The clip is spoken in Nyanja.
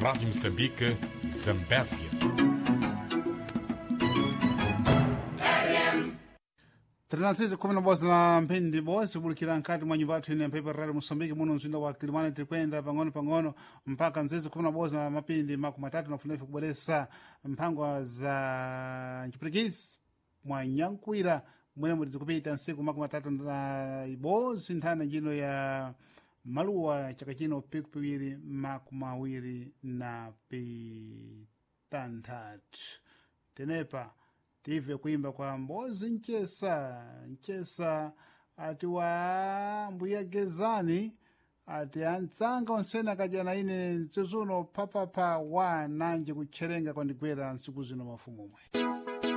Rádio Moçambique, Zambésia. Trinasizi kumi na bosi na mpindi bosi bulikira nkati mwa nyumba ine mpepa Radio Mosambiki muno mzinda wa Kilimani tilikwenda pang'ono mpaka nzizi kumi na bosi na mapindi maku matatu na funefu kuboresa mpango za nchipirikisi mwa nyankwira mwene mwitizi kupita nsiku maku matatu na ibosi nthana njino ya maluwa chaka chino piku piwiri maku mawiri na pitantatu tenepa tive kuimba kwa Mbozi Nchesa ati wa mbuya gezani ati antsanga onsena kajana ine nsuzuno papapa wa nanje kucherenga kwa ndikwera nsiku zino mafumu mwe.